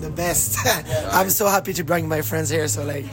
the best. I'm so happy to bring my friends here. So like,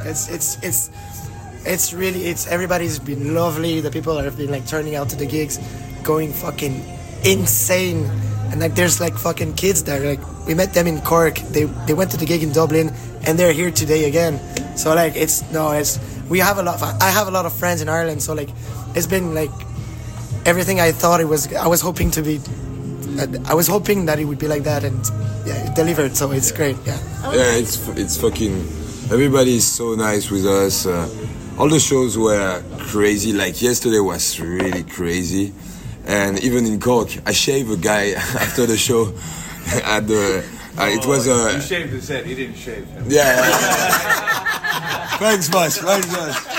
it's really everybody's been lovely. The people have been like turning out to the gigs, going fucking insane. And like there's like fucking kids there. Like we met them in Cork. They went to the gig in Dublin, and they're here today again. So like we have a lot. I have a lot of friends in Ireland. So like it's been like everything I thought it was. I was hoping to be. I was hoping that it would be like that, and yeah, it delivered. So it's great. Yeah. Yeah, it's fucking. Everybody is so nice with us. All the shows were crazy. Like yesterday was really crazy. And even in Cork, I shaved a guy after the show. At the, it was you shaved his head. He didn't shave him. Yeah. Thanks, boss. Thanks,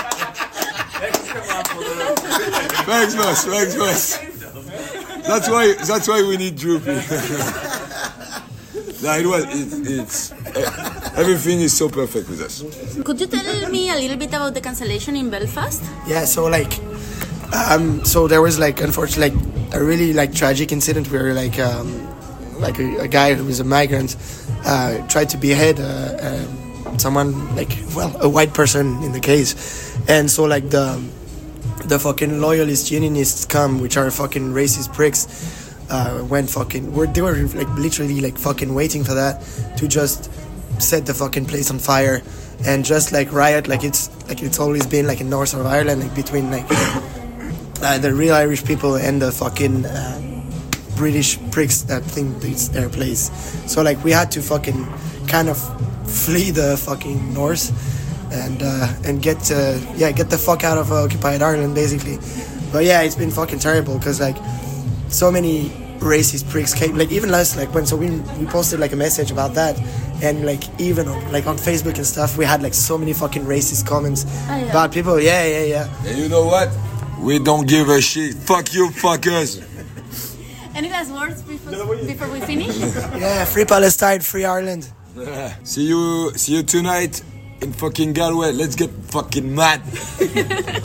boss. That's why we need Droopy. No, it's everything is so perfect with us. Could you tell me a little bit about the cancellation in Belfast? Yeah. So like. So there was like unfortunately like a really like tragic incident where like a guy who was a migrant tried to behead someone, like, well, a white person in the case, and so like the fucking loyalist unionists come, which are fucking racist pricks, they were like literally like fucking waiting for that to just set the fucking place on fire and just like riot like it's always been like in north of Ireland, like between like the real Irish people and the fucking British pricks that think it's their place. So like we had to fucking kind of flee the fucking north and get the fuck out of occupied Ireland basically. But yeah, it's been fucking terrible because like so many racist pricks came, like even last like when we posted like a message about that, and like even on Facebook and stuff we had like so many fucking racist comments about people. Yeah. And you know what? We don't give a shit. Fuck you, fuckers. Any last words before we finish? Yeah, free Palestine, free Ireland. See you tonight in fucking Galway. Let's get fucking mad.